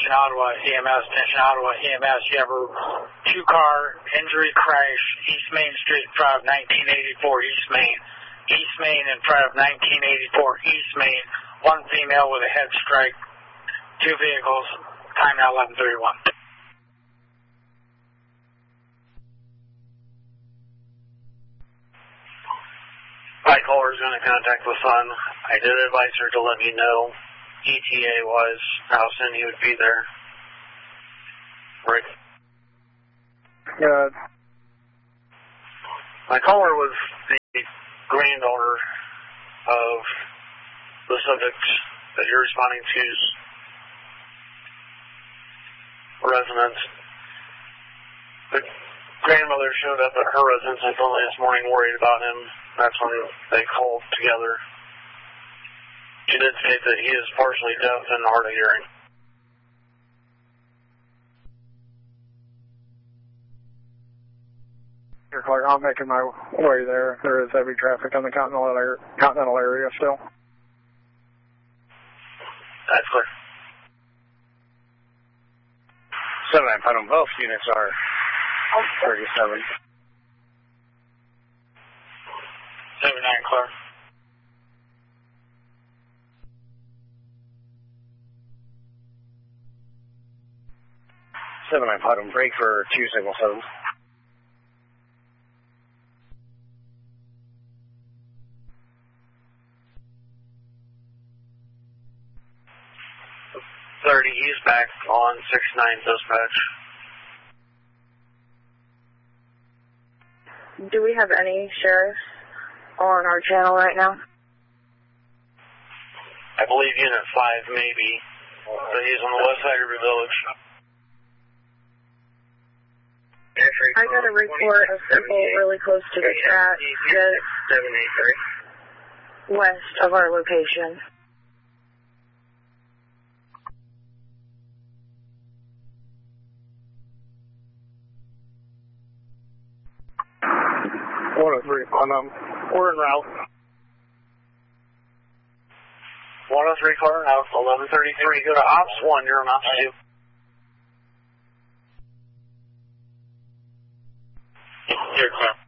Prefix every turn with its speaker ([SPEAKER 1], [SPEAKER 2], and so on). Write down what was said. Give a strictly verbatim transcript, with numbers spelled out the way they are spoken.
[SPEAKER 1] attention Ottawa E M S, attention Ottawa E M S. You have a two-car injury crash, East Main Street in front of nineteen eighty-four East Main. East Main in front of nineteen eighty-four East Main. One female with a head strike. Two vehicles. Time now eleven thirty-one.
[SPEAKER 2] My caller is going to contact the son. I did advise her to let me know E T A was, how soon he would be there. Rick?
[SPEAKER 3] Good.
[SPEAKER 2] My caller was the granddaughter of the subject that you're responding to's residence. The grandmother showed up at her residence and told me this morning worried about him. That's when they called together. She did state that he is partially deaf and hard of hearing.
[SPEAKER 3] Here, Clark, I'm making my way there. There is heavy traffic on the Continental area, Continental area still.
[SPEAKER 2] That's clear.
[SPEAKER 4] seven nine Putnam, both units are thirty-seven.
[SPEAKER 1] seven nine, Clark.
[SPEAKER 4] seven nine Putnam, break for two signal sevens.
[SPEAKER 2] thirty, he's back on six nine dispatch.
[SPEAKER 5] Do we have any sheriffs on our channel right now?
[SPEAKER 2] I believe Unit five, maybe. But he's on the west side of your village.
[SPEAKER 5] I got a report of people really close to the track, just west of our location.
[SPEAKER 3] one oh three, Putnam. We're en route.
[SPEAKER 2] one oh three car out, eleven thirty-three. Go to Ops one, you're on Ops two.
[SPEAKER 1] Here, Clark.